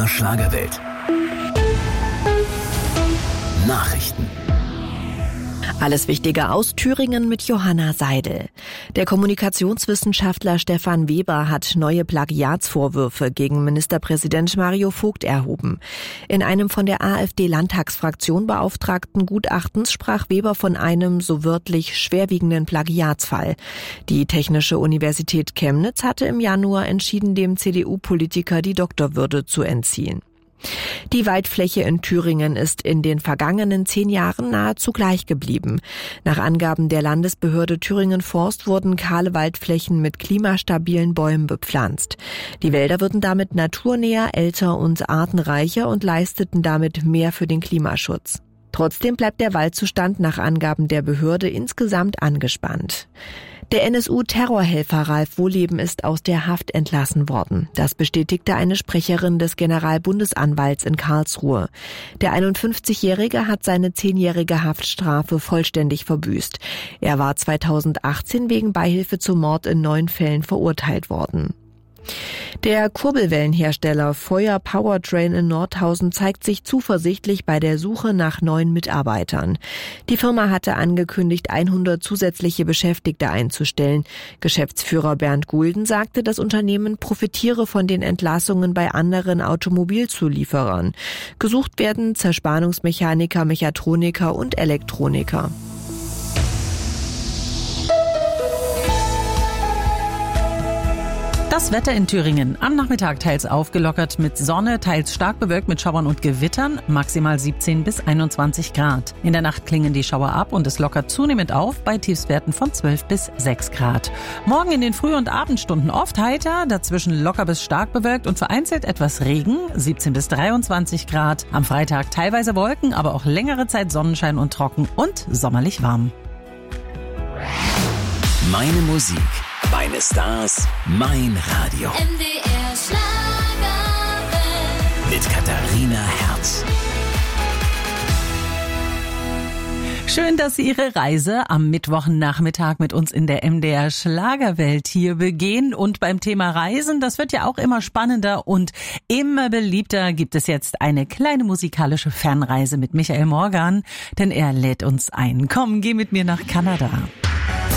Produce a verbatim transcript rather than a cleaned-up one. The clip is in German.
Schlagerwelt. Nachrichten. Alles Wichtige aus Thüringen mit Johanna Seidel. Der Kommunikationswissenschaftler Stefan Weber hat neue Plagiatsvorwürfe gegen Ministerpräsident Mario Vogt erhoben. In einem von der AfD-Landtagsfraktion beauftragten Gutachtens sprach Weber von einem, so wörtlich, schwerwiegenden Plagiatsfall. Die Technische Universität Chemnitz hatte im Januar entschieden, dem C D U-Politiker die Doktorwürde zu entziehen. Die Waldfläche in Thüringen ist in den vergangenen zehn Jahren nahezu gleich geblieben. Nach Angaben der Landesbehörde Thüringen Forst wurden kahle Waldflächen mit klimastabilen Bäumen bepflanzt. Die Wälder würden damit naturnäher, älter und artenreicher und leisteten damit mehr für den Klimaschutz. Trotzdem bleibt der Waldzustand nach Angaben der Behörde insgesamt angespannt. Der N S U-Terrorhelfer Ralf Wohleben ist aus der Haft entlassen worden. Das bestätigte eine Sprecherin des Generalbundesanwalts in Karlsruhe. Der einundfünfzigjährige hat seine zehnjährige Haftstrafe vollständig verbüßt. Er war zweitausendachtzehn wegen Beihilfe zum Mord in neun Fällen verurteilt worden. Der Kurbelwellenhersteller Feuer Powertrain in Nordhausen zeigt sich zuversichtlich bei der Suche nach neuen Mitarbeitern. Die Firma hatte angekündigt, hundert zusätzliche Beschäftigte einzustellen. Geschäftsführer Bernd Gulden sagte, das Unternehmen profitiere von den Entlassungen bei anderen Automobilzulieferern. Gesucht werden Zerspannungsmechaniker, Mechatroniker und Elektroniker. Das Wetter in Thüringen. Am Nachmittag teils aufgelockert mit Sonne, teils stark bewölkt mit Schauern und Gewittern, maximal siebzehn bis einundzwanzig Grad. In der Nacht klingen die Schauer ab und es lockert zunehmend auf bei Tiefstwerten von zwölf bis sechs Grad. Morgen in den Früh- und Abendstunden oft heiter, dazwischen locker bis stark bewölkt und vereinzelt etwas Regen, siebzehn bis dreiundzwanzig Grad. Am Freitag teilweise Wolken, aber auch längere Zeit Sonnenschein und trocken und sommerlich warm. Meine Musik, meine Stars, mein Radio. M D R Schlagerwelt. Mit Katharina Herz. Schön, dass Sie Ihre Reise am Mittwochnachmittag mit uns in der M D R Schlagerwelt hier begehen. Und beim Thema Reisen, das wird ja auch immer spannender und immer beliebter, gibt es jetzt eine kleine musikalische Fernreise mit Michael Morgan, denn er lädt uns ein. Komm, geh mit mir nach Kanada.